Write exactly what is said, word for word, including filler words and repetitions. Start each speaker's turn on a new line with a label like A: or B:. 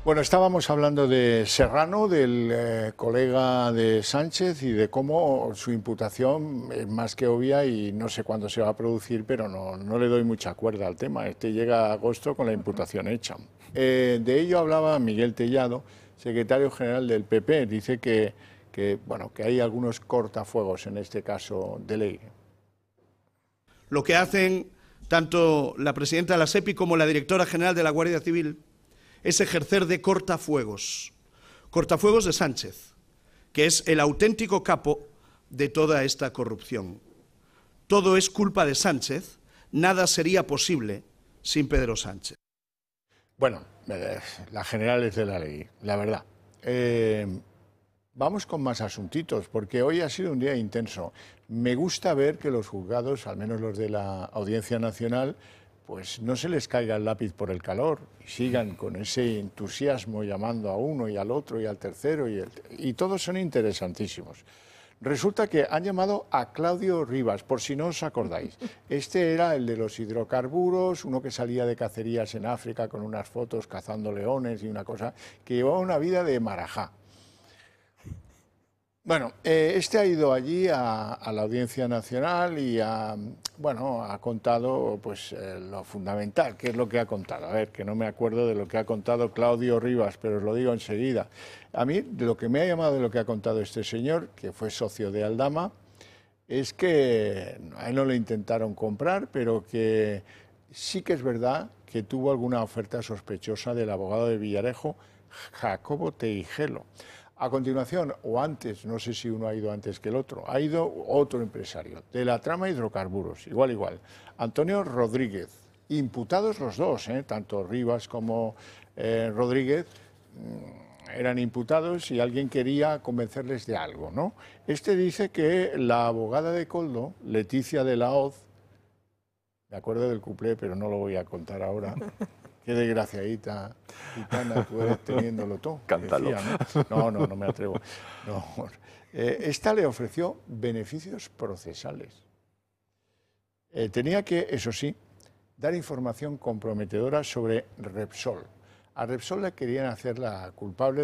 A: Bueno, estábamos hablando de Serrano, del eh, colega de Sánchez, y de cómo su imputación es más que obvia y no sé cuándo se va a producir, pero no, no le doy mucha cuerda al tema. Este llega a agosto con la imputación hecha. Eh, de ello hablaba Miguel Tellado, secretario general del P P. Dice que, que, bueno, que hay algunos cortafuegos en este caso de ley.
B: Lo que hacen tanto la presidenta de la SEPI como la directora general de la Guardia Civil es ejercer de cortafuegos, cortafuegos de Sánchez, que es el auténtico capo de toda esta corrupción. Todo es culpa de Sánchez, nada sería posible sin Pedro Sánchez.
A: Bueno, eh, la general es de la ley, la verdad. Eh, vamos con más asuntitos, porque hoy ha sido un día intenso. Me gusta ver que los juzgados, al menos los de la Audiencia Nacional, pues no se les caiga el lápiz por el calor y sigan con ese entusiasmo llamando a uno y al otro y al tercero, y, el, y todos son interesantísimos. Resulta que han llamado a Claudio Rivas, por si no os acordáis. Este era el de los hidrocarburos, uno que salía de cacerías en África con unas fotos cazando leones y una cosa, que llevaba una vida de marajá. Bueno, eh, este ha ido allí a, a la Audiencia Nacional y ha, bueno, ha contado pues eh, lo fundamental, que es lo que ha contado. A ver, que no me acuerdo de lo que ha contado Claudio Rivas, pero os lo digo enseguida. A mí, de lo que me ha llamado de lo que ha contado este señor, que fue socio de Aldama, es que a él no le intentaron comprar, pero que sí que es verdad que tuvo alguna oferta sospechosa del abogado de Villarejo, Jacobo Teijelo. A continuación, o antes, no sé si uno ha ido antes que el otro, ha ido otro empresario de la trama hidrocarburos, igual, igual, Antonio Rodríguez, imputados los dos, ¿eh? Tanto Rivas como eh, Rodríguez mmm, eran imputados y alguien quería convencerles de algo, ¿no? Este dice que la abogada de Koldo, Leticia de la Hoz, me acuerdo del cuplé, pero no lo voy a contar ahora. Qué desgraciadita, gitana, tú eres teniéndolo todo.
C: Cántalo.
A: Decía, ¿no? no, no, no me atrevo. No. Eh, esta le ofreció beneficios procesales. Eh, tenía que, eso sí, dar información comprometedora sobre Repsol. A Repsol le querían hacer la culpable